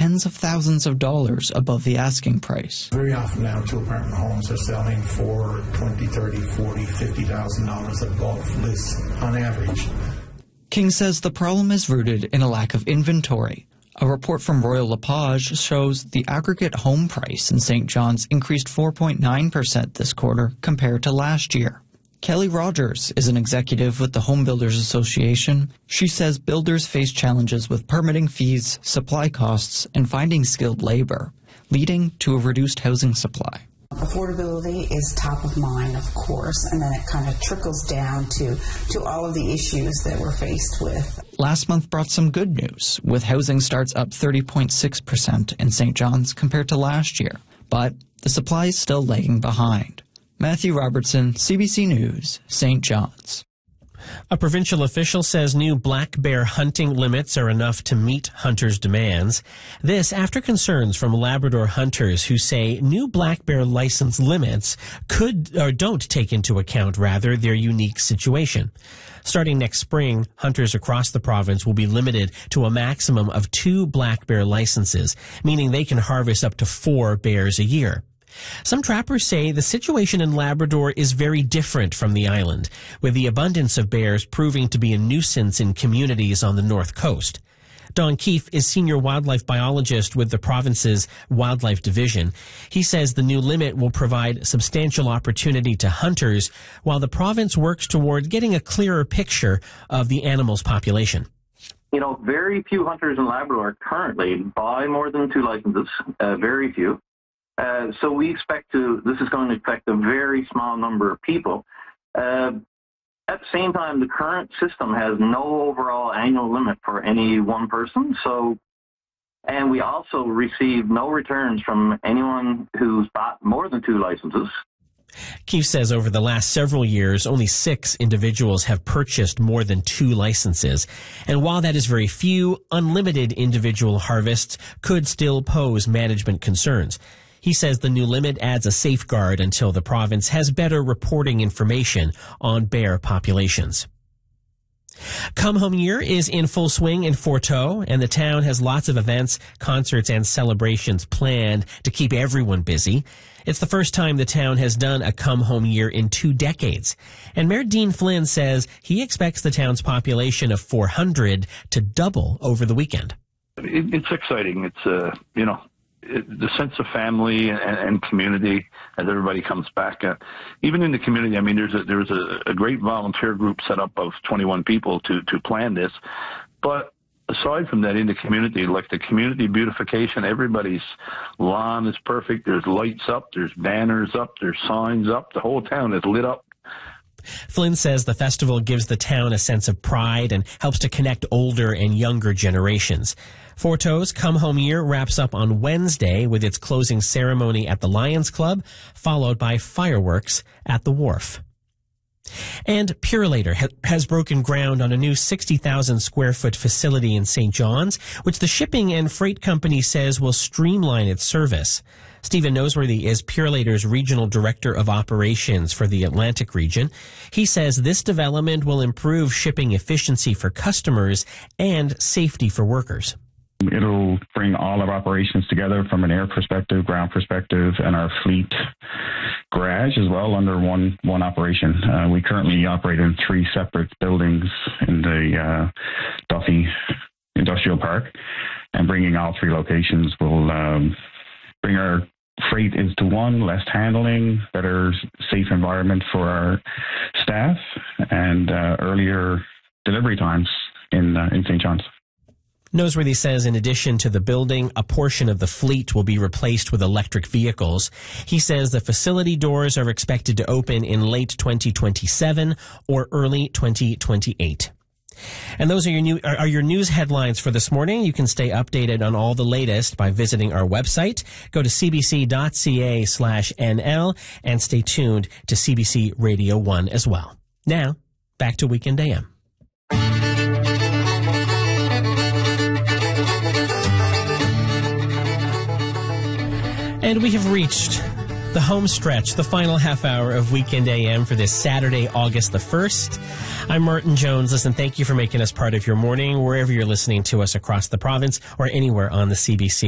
tens of thousands of dollars above the asking price. Very often now, two-apartment homes are selling for $20,000, $30,000, $40,000, $50,000 above list on average. King says the problem is rooted in a lack of inventory. A report from Royal LePage shows the aggregate home price in St. John's increased 4.9% this quarter compared to last year. Kelly Rogers is an executive with the Home Builders Association. She says builders face challenges with permitting fees, supply costs, and finding skilled labor, leading to a reduced housing supply. Affordability is top of mind, of course, and then it kind of trickles down to all of the issues that we're faced with. Last month brought some good news, with housing starts up 30.6% in St. John's compared to last year. But the supply is still lagging behind. Matthew Robertson, CBC News, St. John's. A provincial official says new black bear hunting limits are enough to meet hunters' demands. This after concerns from Labrador hunters who say new black bear license limits don't take into account, rather, their unique situation. Starting next spring, hunters across the province will be limited to a maximum of 2 black bear licenses, meaning they can harvest up to 4 bears a year. Some trappers say the situation in Labrador is very different from the island, with the abundance of bears proving to be a nuisance in communities on the north coast. Don Keefe is senior wildlife biologist with the province's Wildlife Division. He says the new limit will provide substantial opportunity to hunters while the province works toward getting a clearer picture of the animal's population. You know, very few hunters in Labrador currently buy more than 2 licenses, very few. So we expect this is going to affect a very small number of people. At the same time, the current system has no overall annual limit for any one person. And we also receive no returns from anyone who's bought more than 2 licenses. Keefe says over the last several years, only 6 individuals have purchased more than 2 licenses. And while that is very few, unlimited individual harvests could still pose management concerns. He says the new limit adds a safeguard until the province has better reporting information on bear populations. Come Home Year is in full swing in Forteau, and the town has lots of events, concerts, and celebrations planned to keep everyone busy. It's the first time the town has done a Come Home Year in 2 decades. And Mayor Dean Flynn says he expects the town's population of 400 to double over the weekend. It's exciting. It's, the sense of family and community as everybody comes back. Even in the community, I mean, there's a great volunteer group set up of 21 people to plan this. But aside from that, in the community, like the community beautification, everybody's lawn is perfect. There's lights up, there's banners up, there's signs up. The whole town is lit up. Flynn says the festival gives the town a sense of pride and helps to connect older and younger generations. Forteau's Come Home Year wraps up on Wednesday with its closing ceremony at the Lions Club, followed by fireworks at the Wharf. And Purolator has broken ground on a new 60,000 square foot facility in St. John's, which the shipping and freight company says will streamline its service. Stephen Noseworthy is Purolator's Regional Director of Operations for the Atlantic region. He says this development will improve shipping efficiency for customers and safety for workers. It'll bring all our operations together from an air perspective, ground perspective, and our fleet garage as well under one operation. We currently operate in 3 separate buildings in the Duffy Industrial Park, and bringing all 3 locations will bring our freight into one, less handling, better safe environment for our staff, and earlier delivery times in St. John's. Noseworthy says in addition to the building, a portion of the fleet will be replaced with electric vehicles. He says the facility doors are expected to open in late 2027 or early 2028. And those are your news headlines for this morning. You can stay updated on all the latest by visiting our website. Go to cbc.ca/NL and stay tuned to CBC Radio 1 as well. Now, back to Weekend AM. And we have reached the home stretch, the final half hour of Weekend AM for this Saturday, August the 1st. I'm Martin Jones. Listen, thank you for making us part of your morning, wherever you're listening to us across the province or anywhere on the CBC